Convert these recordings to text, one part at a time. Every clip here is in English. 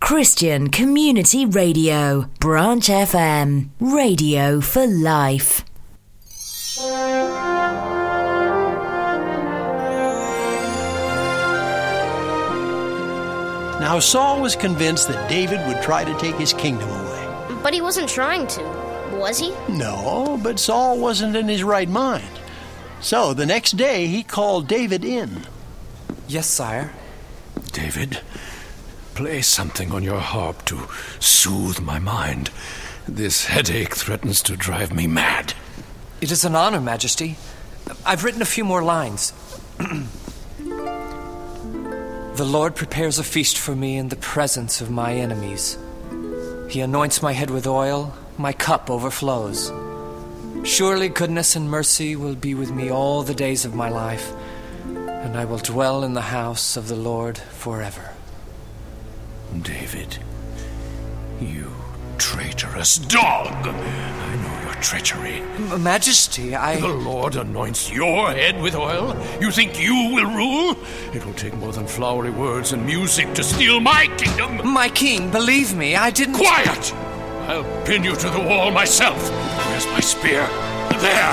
Christian Community Radio, Branch FM, radio for life. Now Saul was convinced that David would try to take his kingdom away. But he wasn't trying to, was he? No, but Saul wasn't in his right mind. So the next day he called David in. Yes, sire. David, play something on your harp to soothe my mind. This headache threatens to drive me mad. It is an honor, Majesty. I've written a few more lines. The Lord prepares a feast for me in the presence of my enemies. He anoints my head with oil, my cup overflows. Surely goodness and mercy will be with me all the days of my life, and I will dwell in the house of the Lord forever. David, you traitorous dog! I know your treachery. Majesty, The Lord anoints your head with oil? You think you will rule? It will take more than flowery words and music to steal my kingdom! My king, believe me, I didn't... Quiet! I'll pin you to the wall myself. Where's my spear? There!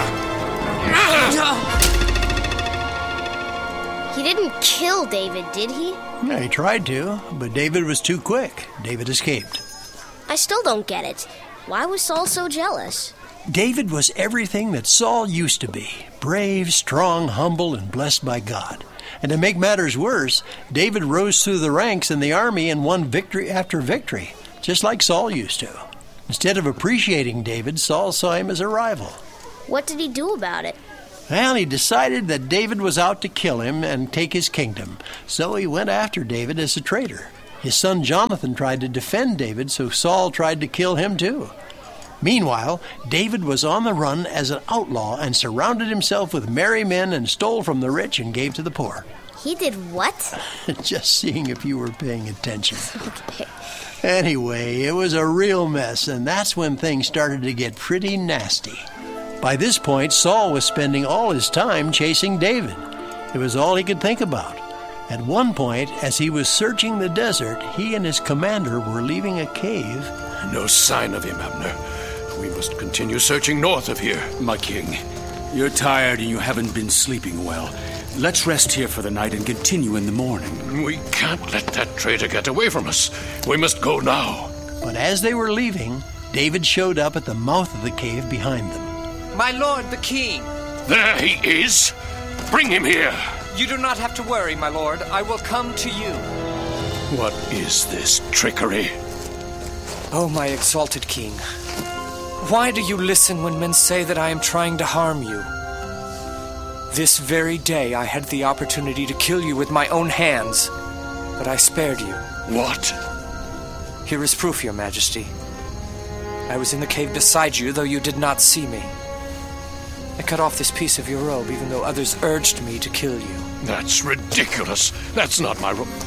He didn't kill David, did he? Yeah, he tried to, but David was too quick. David escaped. I still don't get it. Why was Saul so jealous? David was everything that Saul used to be. Brave, strong, humble, and blessed by God. And to make matters worse, David rose through the ranks in the army and won victory after victory, just like Saul used to. Instead of appreciating David, Saul saw him as a rival. What did he do about it? Well, he decided that David was out to kill him and take his kingdom, so he went after David as a traitor. His son Jonathan tried to defend David, so Saul tried to kill him too. Meanwhile, David was on the run as an outlaw and surrounded himself with merry men and stole from the rich and gave to the poor. He did what? Just seeing if you were paying attention. Okay. Anyway, it was a real mess, and that's when things started to get pretty nasty. By this point, Saul was spending all his time chasing David. It was all he could think about. At one point, as he was searching the desert, he and his commander were leaving a cave. No sign of him, Abner. We must continue searching north of here. My king, you're tired and you haven't been sleeping well. Let's rest here for the night and continue in the morning. We can't let that traitor get away from us. We must go now. But as they were leaving, David showed up at the mouth of the cave behind them. My lord, the king! There he is! Bring him here! You do not have to worry, my lord. I will come to you. What is this trickery? Oh, my exalted king. Why do you listen when men say that I am trying to harm you? This very day I had the opportunity to kill you with my own hands, but I spared you. What? Here is proof, your majesty. I was in the cave beside you, though you did not see me. I cut off this piece of your robe, even though others urged me to kill you. That's ridiculous. That's not my robe.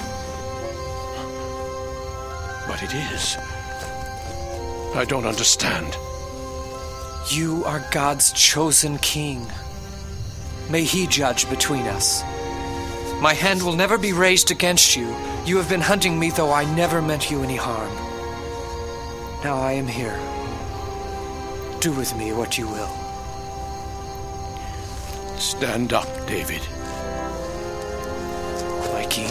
But it is. I don't understand. You are God's chosen king. May he judge between us. My hand will never be raised against you. You have been hunting me, though I never meant you any harm. Now I am here. Do with me what you will. Stand up, David. My king?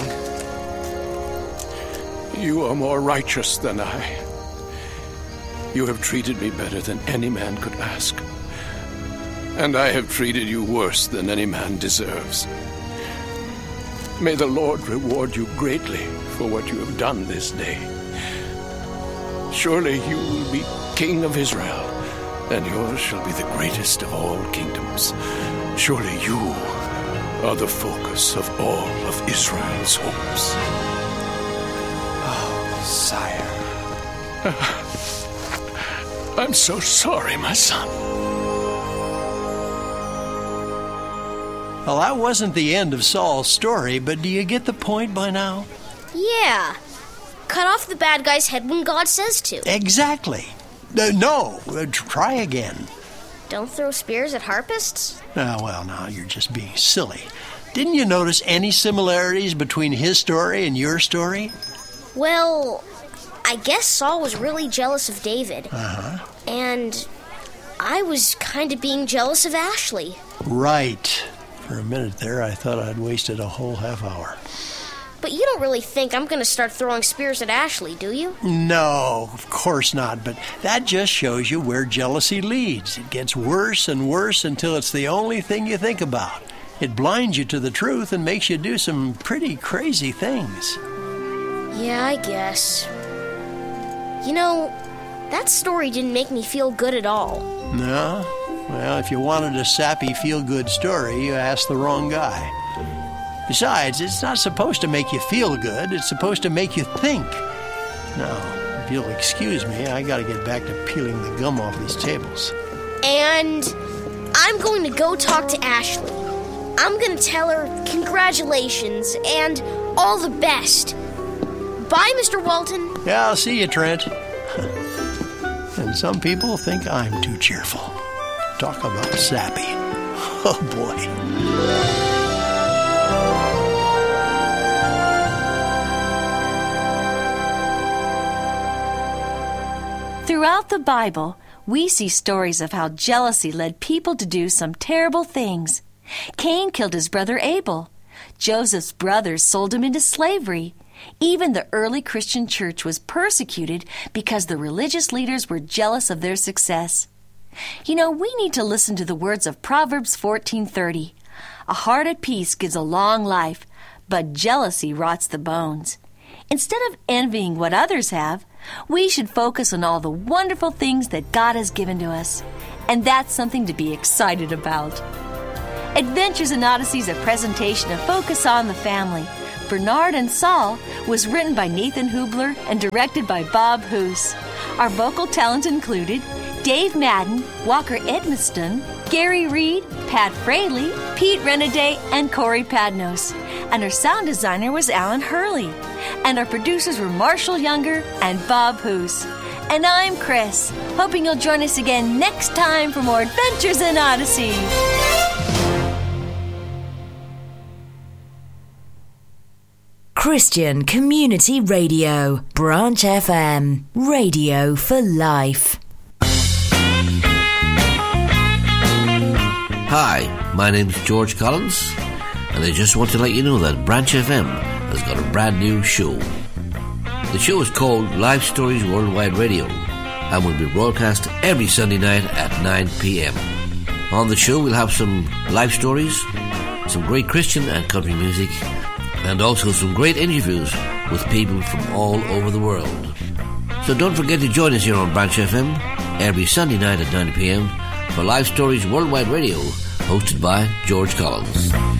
You are more righteous than I. You have treated me better than any man could ask. And I have treated you worse than any man deserves. May the Lord reward you greatly for what you have done this day. Surely you will be king of Israel, and yours shall be the greatest of all kingdoms. Surely you are the focus of all of Israel's hopes. Oh, sire. I'm so sorry, my son. Well, that wasn't the end of Saul's story, but do you get the point by now? Yeah. Cut off the bad guy's head when God says to. Exactly. No, try again. Don't throw spears at harpists? Well, now you're just being silly. Didn't you notice any similarities between his story and your story? Well, I guess Saul was really jealous of David. And I was kind of being jealous of Ashley. Right. For a minute there, I thought I'd wasted a whole half hour. But you don't really think I'm going to start throwing spears at Ashley, do you? No, of course not. But that just shows you where jealousy leads. It gets worse and worse until it's the only thing you think about. It blinds you to the truth and makes you do some pretty crazy things. Yeah, I guess. You know, that story didn't make me feel good at all. No? Well, if you wanted a sappy, feel-good story, you asked the wrong guy. Besides, it's not supposed to make you feel good. It's supposed to make you think. Now, if you'll excuse me, I gotta get back to peeling the gum off these tables. And I'm going to go talk to Ashley. I'm going to tell her congratulations and all the best. Bye, Mr. Walton. Yeah, I'll see you, Trent. And some people think I'm too cheerful. Talk about sappy. Oh, boy. Throughout the Bible, we see stories of how jealousy led people to do some terrible things. Cain killed his brother Abel. Joseph's brothers sold him into slavery. Even the early Christian church was persecuted because the religious leaders were jealous of their success. You know, we need to listen to the words of Proverbs 14:30. A heart at peace gives a long life, but jealousy rots the bones. Instead of envying what others have, we should focus on all the wonderful things that God has given to us. And that's something to be excited about. Adventures in Odyssey is a presentation of Focus on the Family. Bernard and Saul was written by Nathan Hubler and directed by Bob Hoose. Our vocal talent included Dave Madden, Walker Edmiston, Gary Reed, Pat Fraley, Pete Renaday, and Corey Padnos. And our sound designer was Alan Hurley. And our producers were Marshall Younger and Bob Hoose. And I'm Chris, hoping you'll join us again next time for more Adventures in Odyssey. Christian Community Radio, Branch FM, radio for life. Hi, my name's George Collins, and I just want to let you know that Branch FM has got a brand new show. The show is called Life Stories Worldwide Radio and will be broadcast every Sunday night at 9 p.m. On the show we'll have some life stories, some great Christian and country music, and also some great interviews with people from all over the world. So don't forget to join us here on Branch FM every Sunday night at 9 p.m. for Life Stories Worldwide Radio, hosted by George Collins.